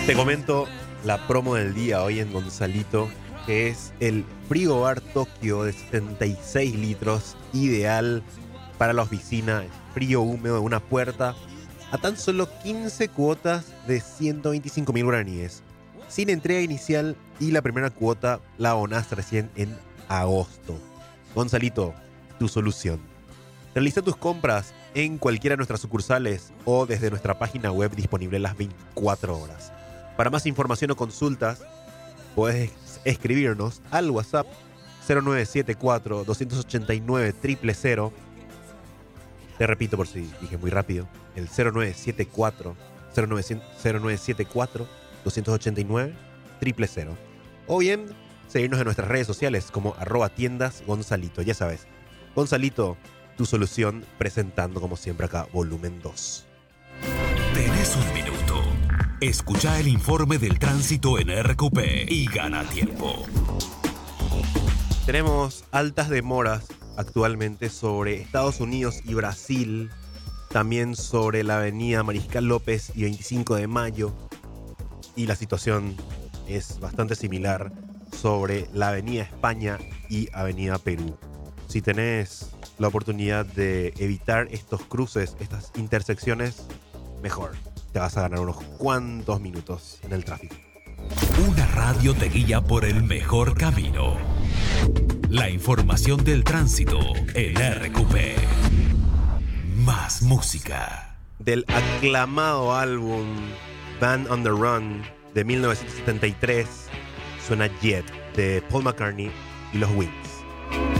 Te comento la promo del día hoy en Gonzalito, que es el Frigobar Tokio de 76 litros, ideal para la oficina, frío húmedo de una puerta, a tan solo 15 cuotas de 125.000 guaraníes, sin entrega inicial, y la primera cuota la abonás recién en agosto. Gonzalito, tu solución. Realiza tus compras en cualquiera de nuestras sucursales o desde nuestra página web disponible las 24 horas. Para más información o consultas, puedes escribirnos al WhatsApp 0974-289-000. Te repito por si dije muy rápido, el 0974-289-000. O bien, seguirnos en nuestras redes sociales como @tiendas Gonzalito. Ya sabes, Gonzalito, tu solución, presentando como siempre acá volumen 2. Tenés un minuto. Escucha el informe del tránsito en RQP y gana tiempo. Tenemos altas demoras actualmente sobre Estados Unidos y Brasil, también sobre la avenida Mariscal López y 25 de Mayo, y la situación es bastante similar sobre la avenida España y avenida Perú. Si tenés la oportunidad de evitar estos cruces, estas intersecciones, mejor. Te vas a ganar unos cuantos minutos en el tráfico. Una radio te guía por el mejor camino. La información del tránsito en RQP. Más música. Del aclamado álbum Band on the Run de 1973, suena Jet de Paul McCartney y los Wings.